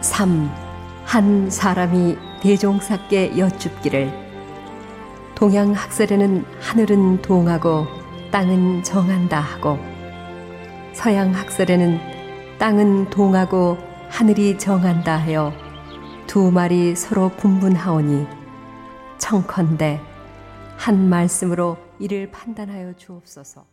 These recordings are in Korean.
3. 한 사람이 대종사께 여쭙기를 동양 학설에는 하늘은 동하고 땅은 정한다 하고 서양 학설에는 땅은 동하고 하늘이 정한다 하여 두 말이 서로 분분하오니 청컨대 한 말씀으로 이를 판단하여 주옵소서.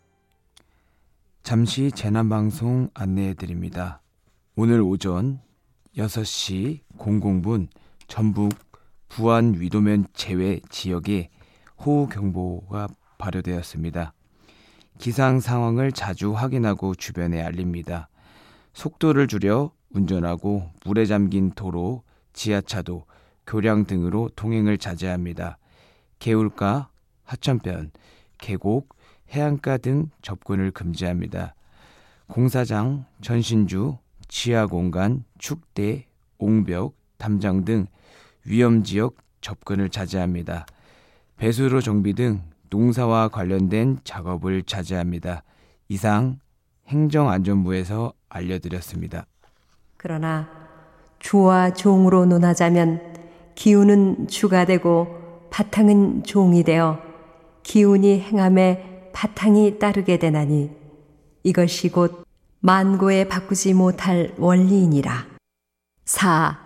잠시 재난방송 안내해드립니다. 오늘 오전 6시 00분 전북 부안 위도면 제외 지역에 호우경보가 발효되었습니다. 기상 상황을 자주 확인하고 주변에 알립니다. 속도를 줄여 운전하고 물에 잠긴 도로, 지하차도, 교량 등으로 통행을 자제합니다. 개울가, 하천변, 계곡, 해안가 등 접근을 금지합니다. 공사장, 전신주, 지하공간, 축대, 옹벽, 담장 등 위험지역 접근을 자제합니다. 배수로 정비 등 농사와 관련된 작업을 자제합니다. 이상 행정안전부에서 알려드렸습니다. 그러나 주와 종으로 논하자면 기운은 주가 되고 바탕은 종이 되어 기운이 행함에 바탕이 따르게 되나니 이것이 곧 만고에 바꾸지 못할 원리이니라. 4.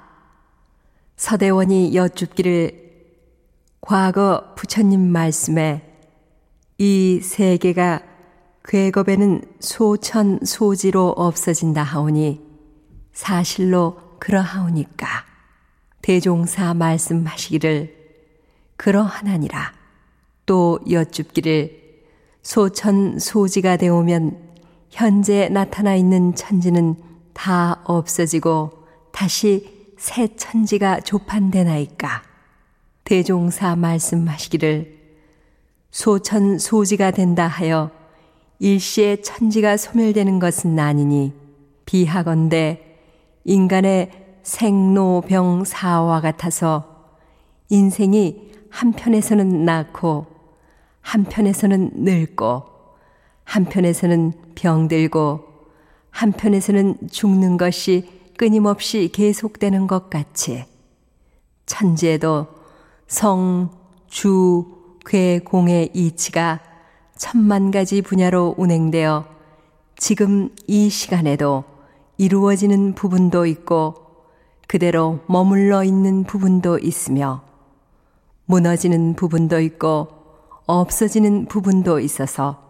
서대원이 여쭙기를 과거 부처님 말씀에 이 세계가 괴겁에는 소천소지로 없어진다 하오니 사실로 그러하오니까 대종사 말씀하시기를 그러하나니라. 또 여쭙기를 소천소지가 되오면 현재 나타나 있는 천지는 다 없어지고 다시 새 천지가 조판되나이까. 대종사 말씀하시기를 소천소지가 된다 하여 일시에 천지가 소멸되는 것은 아니니 비하건대 인간의 생로병사와 같아서 인생이 한편에서는 낳고 한편에서는 늙고 한편에서는 병들고 한편에서는 죽는 것이 끊임없이 계속되는 것 같이 천지에도 성, 주, 괴, 공의 이치가 1000만가지 분야로 운행되어 지금 이 시간에도 이루어지는 부분도 있고 그대로 머물러 있는 부분도 있으며 무너지는 부분도 있고 없어지는 부분도 있어서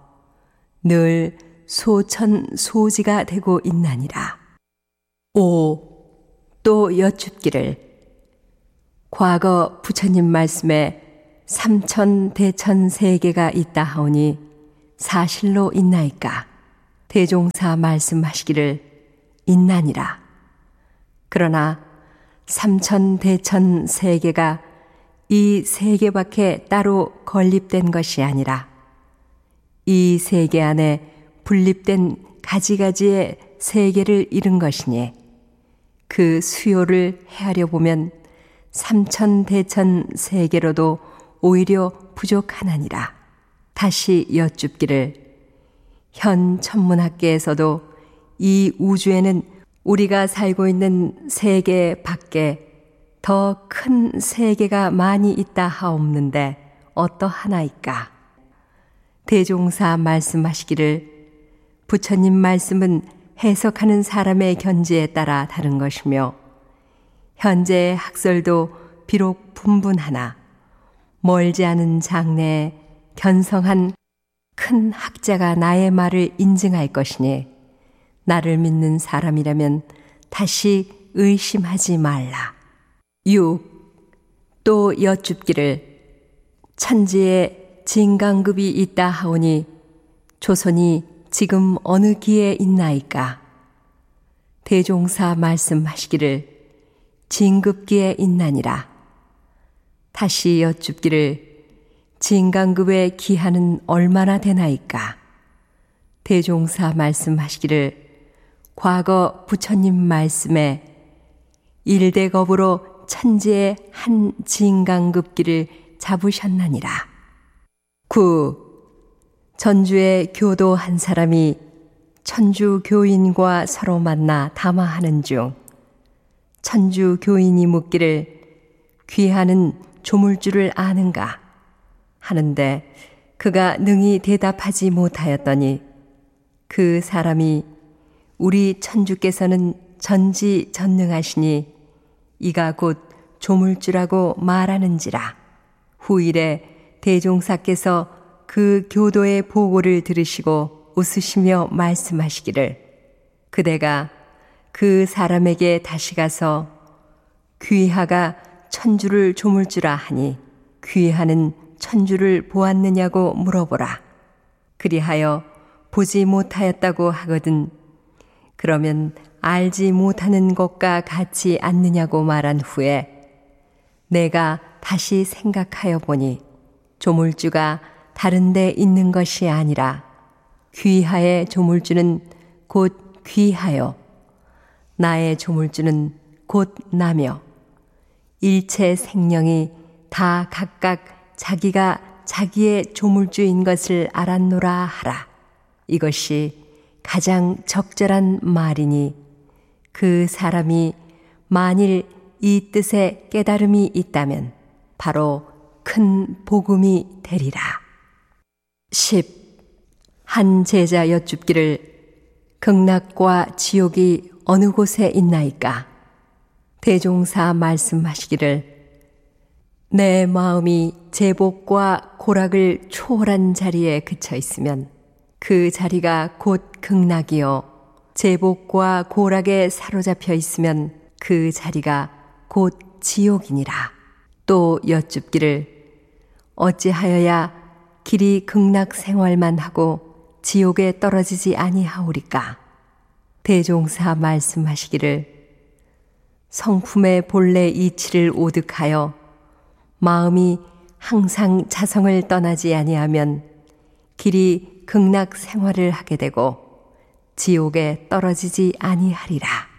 늘 소천소지가 되고 있나니라. 5. 또 여쭙기를 과거 부처님 말씀에 삼천대천세계가 있다 하오니 사실로 있나이까. 대종사 말씀하시기를 있나니라. 그러나 삼천대천세계가 이 세계밖에 따로 건립된 것이 아니라 이 세계 안에 분립된 가지가지의 세계를 이룬 것이니 그 수요를 헤아려 보면 삼천대천 세계로도 오히려 부족하나니라. 다시 여쭙기를 현 천문학계에서도 이 우주에는 우리가 살고 있는 세계 밖에 더 큰 세계가 많이 있다 하옵는데 어떠하나이까. 대종사 말씀하시기를 부처님 말씀은 해석하는 사람의 견지에 따라 다른 것이며 현재의 학설도 비록 분분하나 멀지 않은 장래에 견성한 큰 학자가 나의 말을 인증할 것이니 나를 믿는 사람이라면 다시 의심하지 말라. 6. 또 여쭙기를 천지에 진강급이 있다 하오니 조선이 지금 어느 기에 있나이까. 대종사 말씀하시기를 진급기에 있나니라. 다시 여쭙기를 진강급의 기한은 얼마나 되나이까. 대종사 말씀하시기를 과거 부처님 말씀에 일대겁으로 천지의 한 진강급기를 잡으셨나니라. 9. 전주에 교도 한 사람이 천주 교인과 서로 만나 담화하는 중 천주 교인이 묻기를 귀하는 조물주를 아는가 하는데 그가 능히 대답하지 못하였더니 그 사람이 우리 천주께서는 전지전능하시니 이가 곧 조물주라고 말하는지라. 후일에 대종사께서 그 교도의 보고를 들으시고 웃으시며 말씀하시기를 그대가 그 사람에게 다시 가서 귀하가 천주를 조물주라 하니 귀하는 천주를 보았느냐고 물어보라. 그리하여 보지 못하였다고 하거든 그러면 알지 못하는 것과 같지 않느냐고 말한 후에 내가 다시 생각하여 보니 조물주가 다른 데 있는 것이 아니라 귀하의 조물주는 곧 귀하여 나의 조물주는 곧 나며 일체 생명이 다 각각 자기가 자기의 조물주인 것을 알았노라 하라. 이것이 가장 적절한 말이니 그 사람이 만일 이 뜻에 깨달음이 있다면 바로 큰 복음이 되리라. 10. 한 제자 여쭙기를 극락과 지옥이 어느 곳에 있나이까? 대종사 말씀하시기를 내 마음이 제복과 고락을 초월한 자리에 그쳐 있으면 그 자리가 곧 극락이요 제복과 고락에 사로잡혀 있으면 그 자리가 곧 지옥이니라. 또 여쭙기를 어찌하여야 길이 극락 생활만 하고 지옥에 떨어지지 아니하오리까? 대종사 말씀하시기를 성품의 본래 이치를 오득하여 마음이 항상 자성을 떠나지 아니하면 길이 극락 생활을 하게 되고 지옥에 떨어지지 아니하리라.